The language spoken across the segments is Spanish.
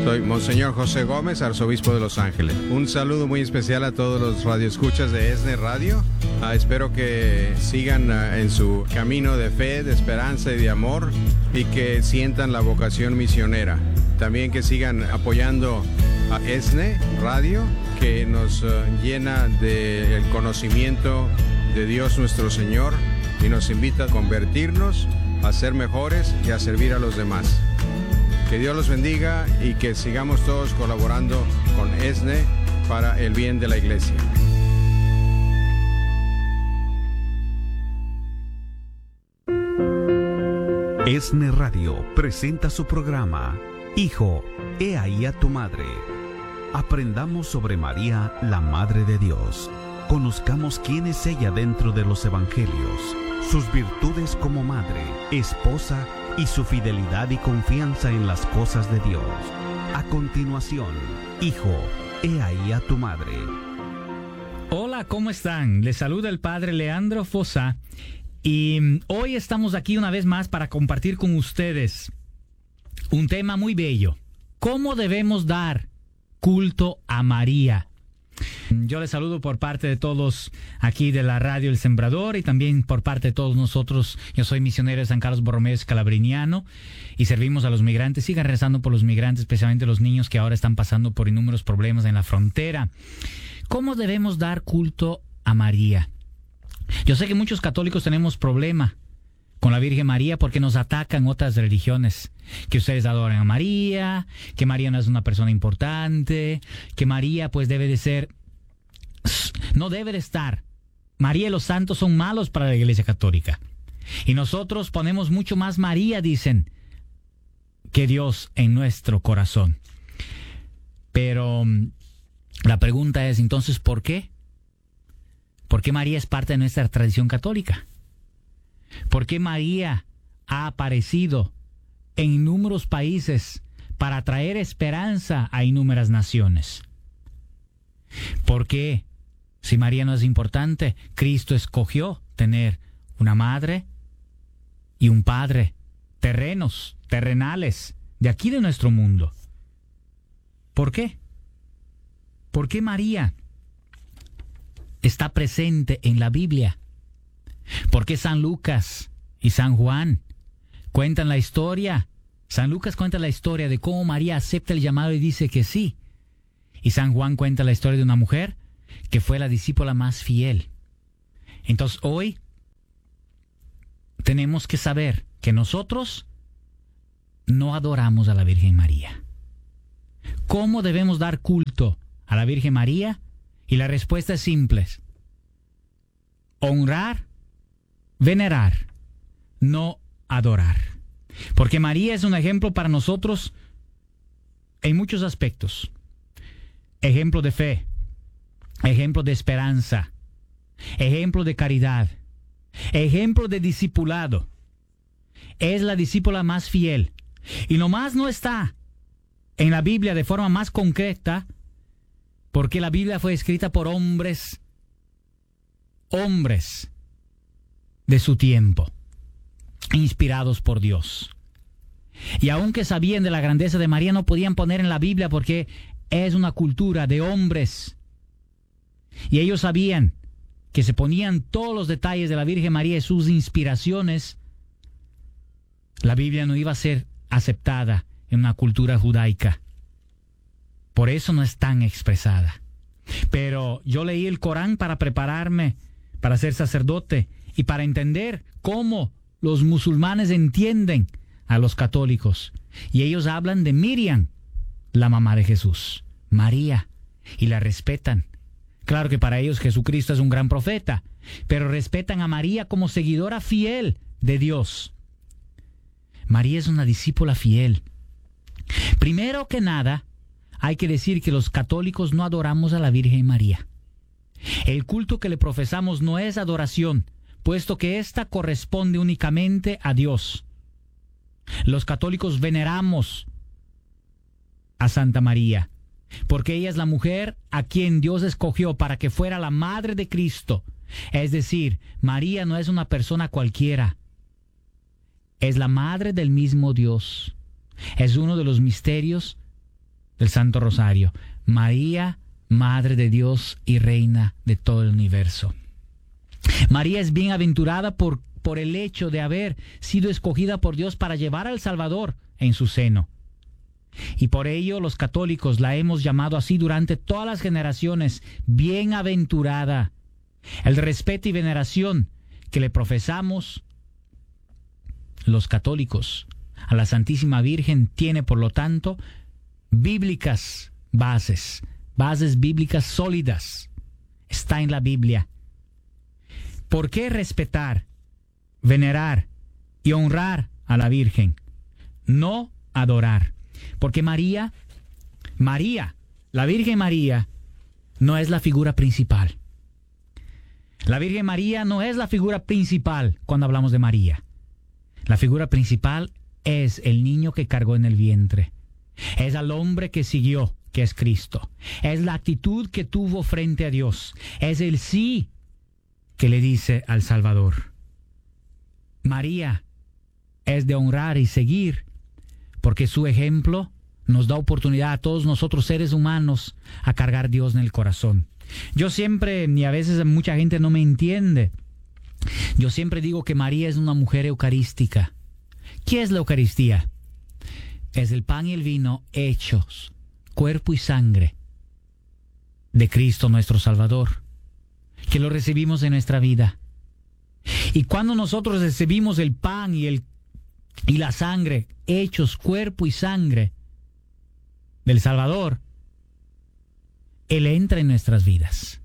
Soy Monseñor José Gómez, arzobispo de Los Ángeles. Un saludo muy especial a todos los radioescuchas de ESNE Radio. Espero que sigan en su camino de fe, de esperanza y de amor y que sientan la vocación misionera. También que sigan apoyando a ESNE Radio, que nos llena del conocimiento de Dios nuestro Señor y nos invita a convertirnos, a ser mejores y a servir a los demás. Que Dios los bendiga y que sigamos todos colaborando con ESNE para el bien de la Iglesia. ESNE Radio presenta su programa Hijo, he ahí a tu madre. Aprendamos sobre María, la Madre de Dios. Conozcamos quién es ella dentro de los Evangelios, sus virtudes como madre, esposa y su fidelidad y confianza en las cosas de Dios. A continuación, Hijo, he ahí a tu madre. Hola, ¿cómo están? Les saluda el Padre Leandro Fossá y hoy estamos aquí una vez más para compartir con ustedes un tema muy bello. ¿Cómo debemos dar culto a María? Yo les saludo por parte de todos aquí de la radio El Sembrador y también por parte de todos nosotros. Yo soy misionero de San Carlos Borromeo Escalabriniano y servimos a los migrantes. Sigan rezando por los migrantes, especialmente los niños que ahora están pasando por innumerables problemas en la frontera. ¿Cómo debemos dar culto a María? Yo sé que muchos católicos tenemos problema con la Virgen María porque nos atacan otras religiones, que ustedes adoran a María, que María no es una persona importante, que María pues no debe de estar. María y los santos son malos para la Iglesia Católica. Y nosotros ponemos mucho más María, dicen, que Dios en nuestro corazón. Pero la pregunta es entonces, ¿por qué? ¿Por qué María es parte de nuestra tradición católica? ¿Por qué María ha aparecido en inúmeros países para traer esperanza a inúmeras naciones? ¿Por qué, si María no es importante, Cristo escogió tener una madre y un padre terrenales, de aquí de nuestro mundo? ¿Por qué? ¿Por qué María está presente en la Biblia? ¿Por qué San Lucas y San Juan cuentan la historia? San Lucas cuenta la historia de cómo María acepta el llamado y dice que sí. Y San Juan cuenta la historia de una mujer que fue la discípula más fiel. Entonces hoy tenemos que saber que nosotros no adoramos a la Virgen María. ¿Cómo debemos dar culto a la Virgen María? Y la respuesta es simple: honrar, venerar, no adorar. Porque María es un ejemplo para nosotros en muchos aspectos. Ejemplo de fe, ejemplo de esperanza, ejemplo de caridad, ejemplo de discipulado. Es la discípula más fiel. Y nomás no está en la Biblia de forma más concreta, porque la Biblia fue escrita por hombres de su tiempo, inspirados por Dios. Y aunque sabían de la grandeza de María, no podían poner en la Biblia porque es una cultura de hombres. Y ellos sabían que se ponían todos los detalles de la Virgen María y sus inspiraciones, la Biblia no iba a ser aceptada en una cultura judaica. Por eso no es tan expresada. Pero yo leí el Corán para prepararme para ser sacerdote y para entender cómo los musulmanes entienden a los católicos. Y ellos hablan de Miriam, la mamá de Jesús, María, y la respetan. Claro que para ellos Jesucristo es un gran profeta, pero respetan a María como seguidora fiel de Dios. María es una discípula fiel. Primero que nada, hay que decir que los católicos no adoramos a la Virgen María. El culto que le profesamos no es adoración, puesto que ésta corresponde únicamente a Dios. Los católicos veneramos a Santa María, porque ella es la mujer a quien Dios escogió para que fuera la madre de Cristo. Es decir, María no es una persona cualquiera. Es la madre del mismo Dios. Es uno de los misterios del Santo Rosario. María, Madre de Dios y Reina de todo el universo. María es bienaventurada por el hecho de haber sido escogida por Dios para llevar al Salvador en su seno. Y por ello los católicos la hemos llamado así durante todas las generaciones, bienaventurada. El respeto y veneración que le profesamos los católicos a la Santísima Virgen tiene, por lo tanto, bíblicas bases bíblicas sólidas. Está en la Biblia. ¿Por qué respetar, venerar y honrar a la Virgen? No adorar. Porque María, la Virgen María, no es la figura principal. La Virgen María no es la figura principal cuando hablamos de María. La figura principal es el niño que cargó en el vientre. Es al hombre que siguió, que es Cristo. Es la actitud que tuvo frente a Dios. Es el sí que le dice al Salvador. María es de honrar y seguir, porque su ejemplo nos da oportunidad a todos nosotros seres humanos a cargar Dios en el corazón. Yo siempre, y a veces mucha gente no me entiende, yo siempre digo que María es una mujer eucarística. ¿Qué es la Eucaristía? Es el pan y el vino hechos cuerpo y sangre de Cristo nuestro Salvador, que lo recibimos en nuestra vida. Y cuando nosotros recibimos el pan y la sangre hechos cuerpo y sangre del Salvador, Él entra en nuestras vidas.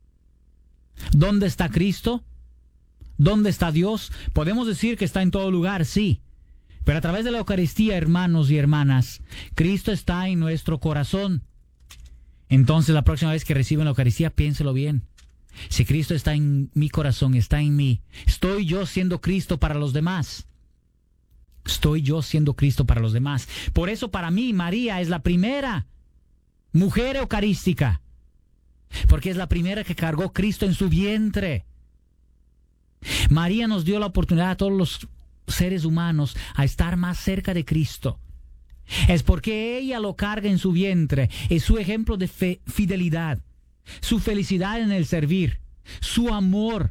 ¿Dónde está Cristo? ¿Dónde está Dios? Podemos decir que está en todo lugar, sí. Pero a través de la Eucaristía, hermanos y hermanas, Cristo está en nuestro corazón. Entonces, la próxima vez que reciban la Eucaristía, piénselo bien. Si Cristo está en mi corazón, está en mí, ¿estoy yo siendo Cristo para los demás? Estoy yo siendo Cristo para los demás. Por eso, para mí, María es la primera mujer eucarística. Porque es la primera que cargó Cristo en su vientre. María nos dio la oportunidad a todos los seres humanos a estar más cerca de Cristo. Es porque ella lo carga en su vientre. Es su ejemplo de fidelidad, su felicidad en el servir, su amor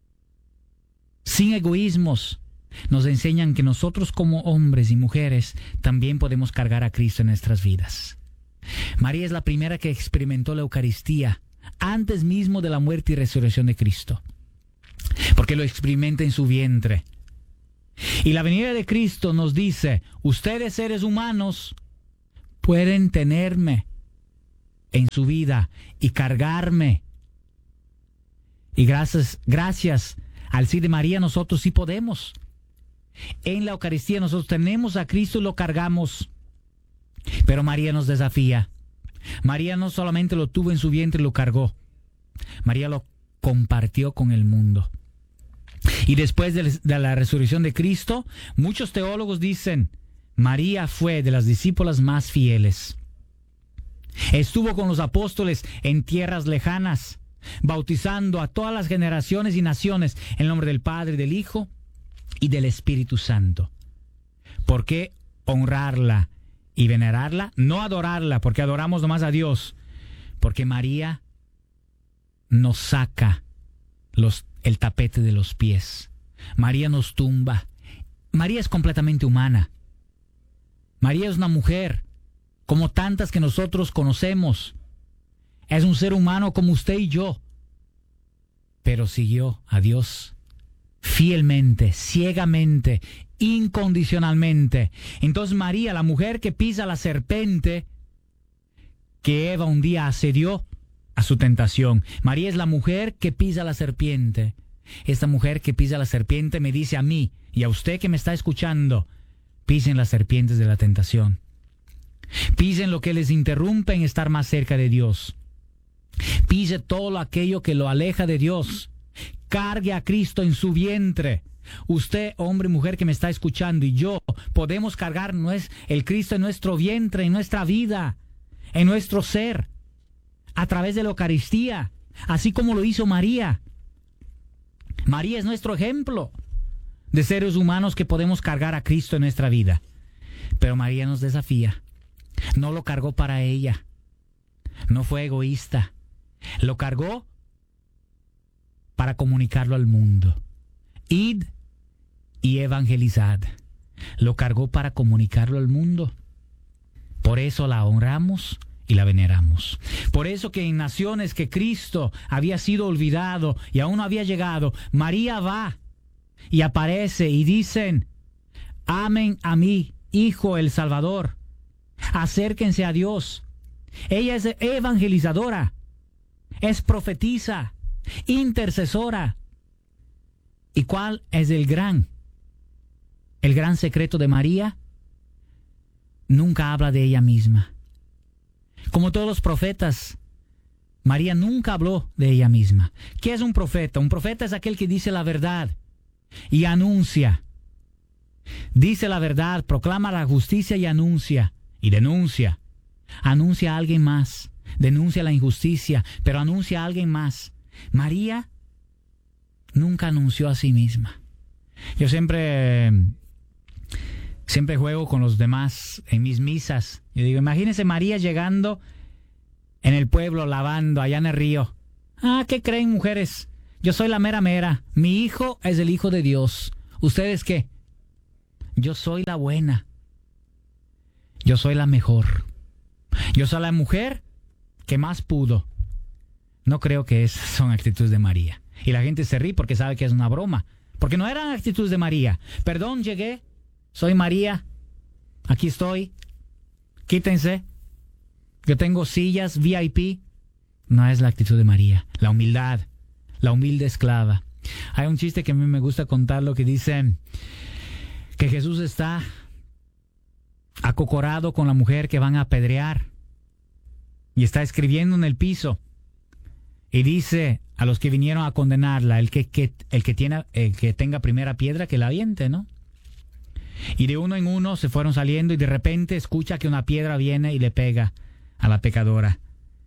sin egoísmos. Nos enseñan que nosotros como hombres y mujeres también podemos cargar a Cristo en nuestras vidas. María es la primera que experimentó la Eucaristía antes mismo de la muerte y resurrección de Cristo, porque lo experimenta en su vientre. Y la venida de Cristo nos dice: ustedes, seres humanos, pueden tenerme en su vida y cargarme. Y gracias al sí de María, nosotros sí podemos. En la Eucaristía nosotros tenemos a Cristo y lo cargamos. Pero María nos desafía. María no solamente lo tuvo en su vientre y lo cargó. María lo compartió con el mundo. Y después de la resurrección de Cristo, muchos teólogos dicen: María fue de las discípulas más fieles. Estuvo con los apóstoles en tierras lejanas, bautizando a todas las generaciones y naciones en el nombre del Padre, del Hijo y del Espíritu Santo. ¿Por qué honrarla y venerarla? No adorarla, porque adoramos nomás a Dios. Porque María nos saca el tapete de los pies. María nos tumba. María es completamente humana. María es una mujer como tantas que nosotros conocemos. Es un ser humano como usted y yo. Pero siguió a Dios fielmente, ciegamente, incondicionalmente. Entonces María, la mujer que pisa la serpiente que Eva un día asedió a su tentación. María es la mujer que pisa la serpiente. Esta mujer que pisa la serpiente me dice a mí y a usted que me está escuchando: pisen las serpientes de la tentación. Pisen lo que les interrumpe en estar más cerca de Dios. Pise todo aquello que lo aleja de Dios. Cargue a Cristo en su vientre. Usted, hombre y mujer que me está escuchando, y yo podemos cargar el Cristo en nuestro vientre, en nuestra vida, en nuestro ser, a través de la Eucaristía, así como lo hizo María. María es nuestro ejemplo de seres humanos que podemos cargar a Cristo en nuestra vida. Pero María nos desafía no lo cargó para ella. No fue egoísta. Lo cargó para comunicarlo al mundo. Id y evangelizad. Lo cargó para comunicarlo al mundo. Por eso la honramos y la veneramos. Por eso que en naciones que Cristo había sido olvidado y aún no había llegado, María va y aparece y dicen: amen a mi Hijo el Salvador. Acérquense a Dios. Ella es evangelizadora, es profetisa, intercesora. ¿Y cuál es el gran secreto de María? Nunca habla de ella misma. Como todos los profetas, María nunca habló de ella misma. ¿Qué es un profeta? Un profeta es aquel que dice la verdad y anuncia. Dice la verdad, proclama la justicia y anuncia. Y denuncia. Anuncia a alguien más. Denuncia la injusticia, pero anuncia a alguien más. María nunca anunció a sí misma. Yo siempre juego con los demás en mis misas. Yo digo, imagínense María llegando en el pueblo, lavando allá en el río. ¿Qué creen, mujeres? Yo soy la mera mera. Mi hijo es el Hijo de Dios. ¿Ustedes qué? Yo soy la buena. Yo soy la mejor. Yo soy la mujer que más pudo. No creo que esas son actitudes de María. Y la gente se ríe porque sabe que es una broma. Porque no eran actitudes de María. Perdón, llegué. Soy María. Aquí estoy. Quítense. Yo tengo sillas VIP. No es la actitud de María. La humildad. La humilde esclava. Hay un chiste que a mí me gusta contarlo que dice que Jesús está acocorado con la mujer que van a apedrear y está escribiendo en el piso y dice a los que vinieron a condenarla: el que tenga primera piedra que la aviente, ¿no? Y de uno en uno se fueron saliendo y de repente escucha que una piedra viene y le pega a la pecadora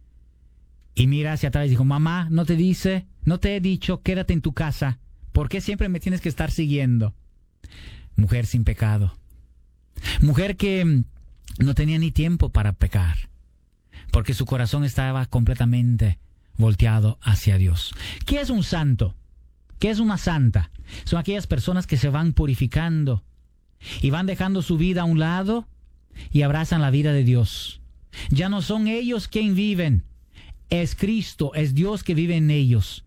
y mira hacia atrás y dijo: mamá, no te he dicho quédate en tu casa, ¿por qué siempre me tienes que estar siguiendo? Mujer sin pecado. Mujer que no tenía ni tiempo para pecar, porque su corazón estaba completamente volteado hacia Dios. ¿Qué es un santo? ¿Qué es una santa? Son aquellas personas que se van purificando y van dejando su vida a un lado y abrazan la vida de Dios. Ya no son ellos quien viven, es Cristo, es Dios que vive en ellos.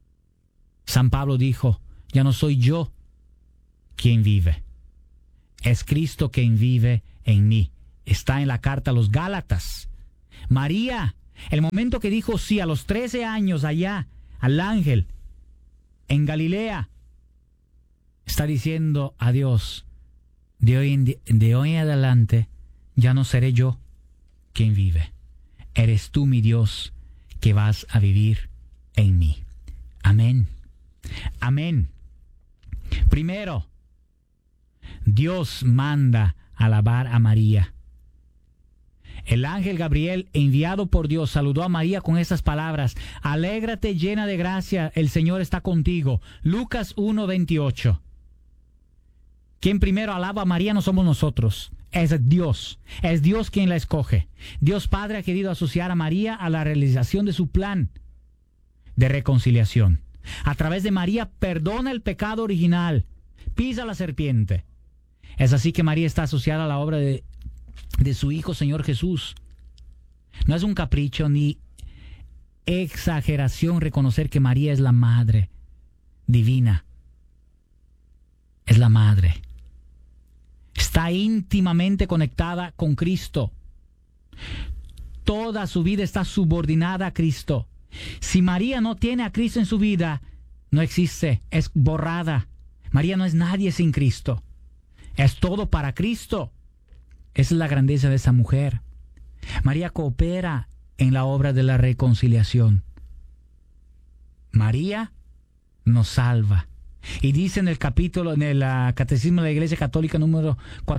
San Pablo dijo: ya no soy yo quien vive, es Cristo quien vive en mí. Está en la carta a los Gálatas. María, el momento que dijo sí a los 13 años allá al ángel en Galilea, está diciendo a Dios: de hoy en adelante ya no seré yo quien vive, eres tú, mi Dios, que vas a vivir en mí. Amén. Amén. Primero, Dios manda alabar a María. El ángel Gabriel, enviado por Dios, saludó a María con estas palabras: alégrate llena de gracia, el Señor está contigo. Lucas 1:28. Quien primero alaba a María no somos nosotros, es Dios quien la escoge. Dios Padre ha querido asociar a María a la realización de su plan de reconciliación. A través de María perdona el pecado original, pisa la serpiente. Es así que María está asociada a la obra de su Hijo Señor Jesús. No es un capricho ni exageración reconocer que María es la Madre Divina. Es la Madre. Está íntimamente conectada con Cristo. Toda su vida está subordinada a Cristo. Si María no tiene a Cristo en su vida, no existe, es borrada. María no es nadie sin Cristo. Es todo para Cristo. Esa es la grandeza de esa mujer. María coopera en la obra de la reconciliación. María nos salva. Y dice en el Catecismo de la Iglesia Católica número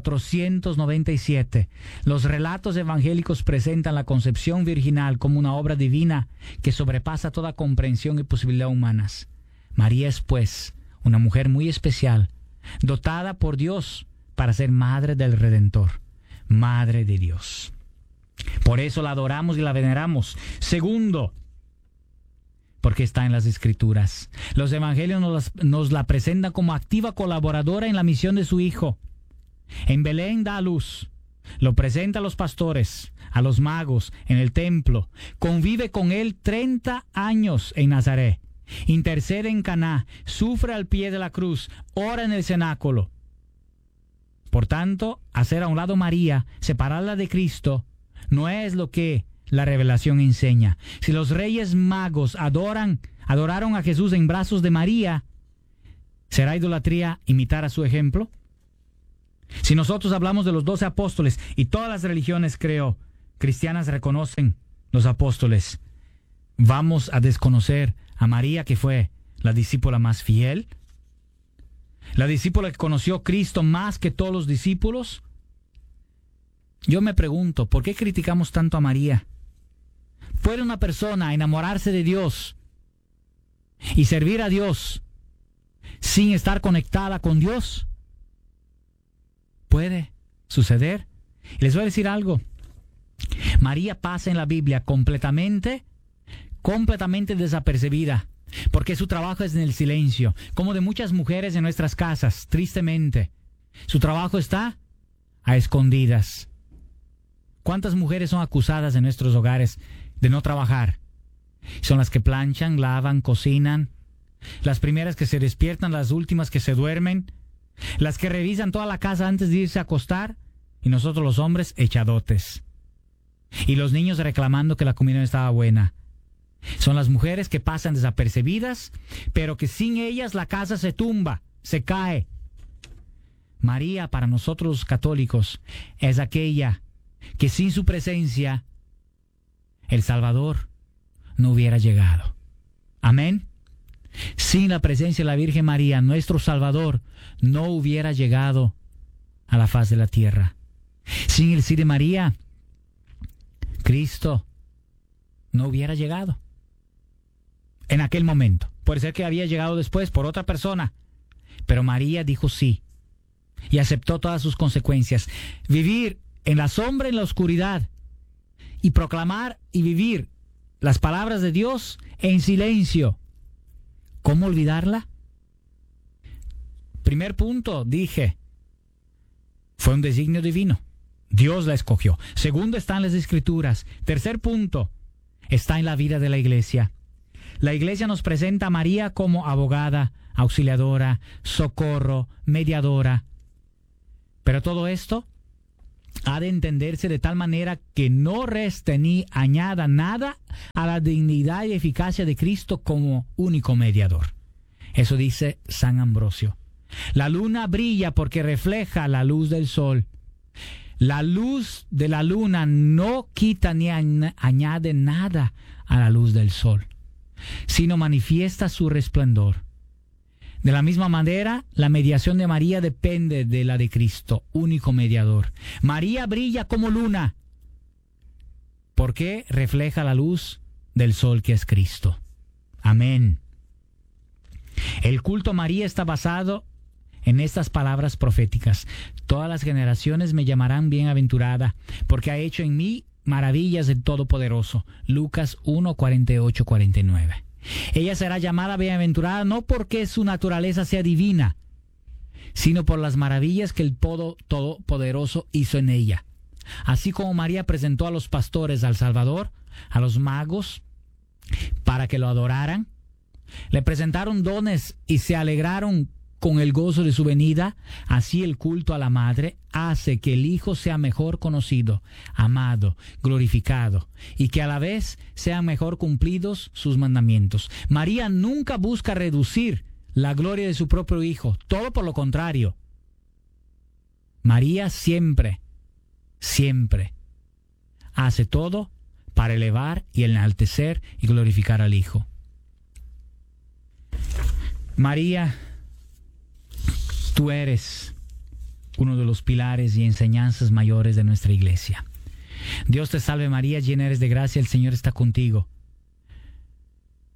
497, los relatos evangélicos presentan la concepción virginal como una obra divina que sobrepasa toda comprensión y posibilidad humanas. María es, pues, una mujer muy especial, dotada por Dios para ser madre del Redentor, madre de Dios. Por eso la adoramos y la veneramos. Segundo, porque está en las Escrituras. Los evangelios nos la presentan como activa colaboradora en la misión de su Hijo. En Belén da a luz, lo presenta a los pastores, a los magos, en el templo. Convive con él 30 años en Nazaret. Intercede en Caná, sufre al pie de la cruz, ora en el cenáculo. Por tanto, hacer a un lado María, separarla de Cristo, no es lo que la revelación enseña. Si los reyes magos adoraron a Jesús en brazos de María, ¿será idolatría imitar a su ejemplo? Si nosotros hablamos de los 12 apóstoles y todas las religiones, cristianas reconocen los apóstoles, ¿vamos a desconocer a María, que fue la discípula más fiel? ¿La discípula que conoció a Cristo más que todos los discípulos? Yo me pregunto, ¿por qué criticamos tanto a María? ¿Puede una persona enamorarse de Dios y servir a Dios sin estar conectada con Dios? Puede suceder. Y les voy a decir algo. María pasa en la Biblia completamente desapercibida, porque su trabajo es en el silencio, como de muchas mujeres en nuestras casas, tristemente. Su trabajo está a escondidas. ¿Cuántas mujeres son acusadas en nuestros hogares de no trabajar? Son las que planchan, lavan, cocinan, las primeras que se despiertan, las últimas que se duermen, las que revisan toda la casa antes de irse a acostar, y nosotros los hombres echadotes. Y los niños reclamando que la comida no estaba buena. Son las mujeres que pasan desapercibidas, pero que sin ellas la casa se tumba, se cae. María, para nosotros los católicos, es aquella que sin su presencia el Salvador no hubiera llegado. Amén. Sin la presencia de la Virgen María, nuestro Salvador no hubiera llegado a la faz de la tierra. Sin el sí de María, Cristo no hubiera llegado en aquel momento. Puede ser que había llegado después por otra persona, pero María dijo sí y aceptó todas sus consecuencias. Vivir en la sombra, en la oscuridad, y proclamar y vivir las palabras de Dios en silencio. ¿Cómo olvidarla? Primer punto, dije, fue un designio divino. Dios la escogió. Segundo, está en las Escrituras. Tercer punto, está en la vida de la Iglesia. La Iglesia nos presenta a María como abogada, auxiliadora, socorro, mediadora. Pero todo esto ha de entenderse de tal manera que no reste ni añada nada a la dignidad y eficacia de Cristo como único mediador. Eso dice San Ambrosio. La luna brilla porque refleja la luz del sol. La luz de la luna no quita ni añade nada a la luz del sol, sino manifiesta su resplandor. De la misma manera, la mediación de María depende de la de Cristo, único mediador. María brilla como luna, porque refleja la luz del sol que es Cristo. Amén. El culto a María está basado en estas palabras proféticas. Todas las generaciones me llamarán bienaventurada, porque ha hecho en mí maravillas del Todopoderoso. Lucas 1, 48, 49. Ella será llamada bienaventurada no porque su naturaleza sea divina, sino por las maravillas que el Todopoderoso hizo en ella. Así como María presentó a los pastores al Salvador, a los magos, para que lo adoraran, le presentaron dones y se alegraron con el gozo de su venida, así el culto a la Madre hace que el Hijo sea mejor conocido, amado, glorificado, y que a la vez sean mejor cumplidos sus mandamientos. María nunca busca reducir la gloria de su propio Hijo, todo por lo contrario. María siempre hace todo para elevar y enaltecer y glorificar al Hijo. María, tú eres uno de los pilares y enseñanzas mayores de nuestra Iglesia. Dios te salve María, llena eres de gracia, el Señor está contigo.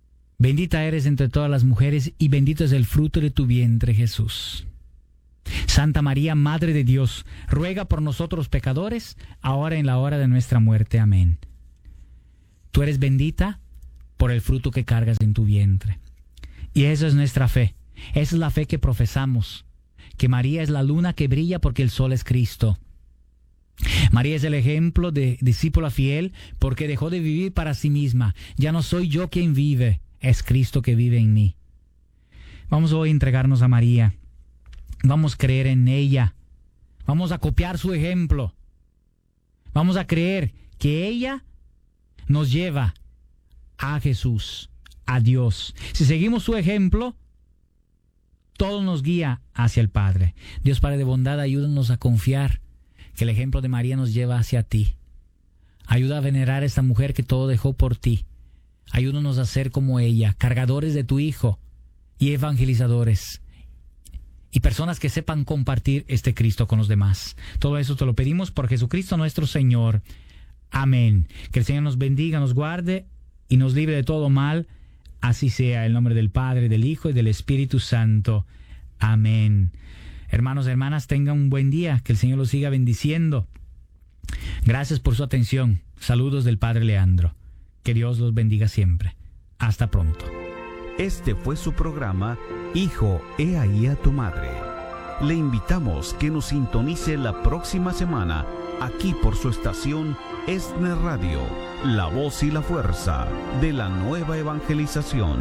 Bendita eres entre todas las mujeres y bendito es el fruto de tu vientre, Jesús. Santa María, Madre de Dios, ruega por nosotros pecadores, ahora y en la hora de nuestra muerte. Amén. Tú eres bendita por el fruto que cargas en tu vientre. Y esa es nuestra fe. Esa es la fe que profesamos. Que María es la luna que brilla porque el sol es Cristo. María es el ejemplo de discípula fiel porque dejó de vivir para sí misma. Ya no soy yo quien vive, es Cristo que vive en mí. Vamos hoy a entregarnos a María. Vamos a creer en ella. Vamos a copiar su ejemplo. Vamos a creer que ella nos lleva a Jesús, a Dios. Si seguimos su ejemplo, todo nos guía hacia el Padre. Dios Padre de bondad, ayúdanos a confiar que el ejemplo de María nos lleva hacia ti. Ayuda a venerar a esta mujer que todo dejó por ti. Ayúdanos a ser como ella, cargadores de tu Hijo y evangelizadores. Y personas que sepan compartir este Cristo con los demás. Todo eso te lo pedimos por Jesucristo nuestro Señor. Amén. Que el Señor nos bendiga, nos guarde y nos libre de todo mal. Así sea, en nombre del Padre, del Hijo y del Espíritu Santo. Amén. Hermanos y hermanas, tengan un buen día. Que el Señor los siga bendiciendo. Gracias por su atención. Saludos del Padre Leandro. Que Dios los bendiga siempre. Hasta pronto. Este fue su programa Hijo, he ahí a tu madre. Le invitamos que nos sintonice la próxima semana aquí por su estación ESNE Radio, la voz y la fuerza de la nueva evangelización.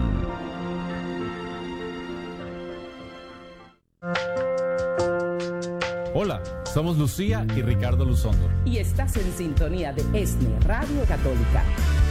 Hola, somos Lucía y Ricardo Luzondo. Y estás en sintonía de ESNE Radio Católica.